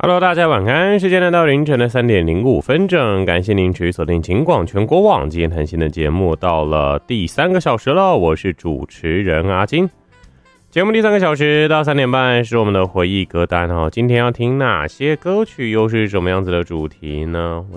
Hello， 大家晚安，时间来到凌晨的3:05整，感谢您持续锁定警广全国网。今天谈新的节目到了第3个小时了，我是主持人阿金。节目第3个小时到3点半是我们的回忆歌单哦。今天要听哪些歌曲，又是什么样子的主题呢？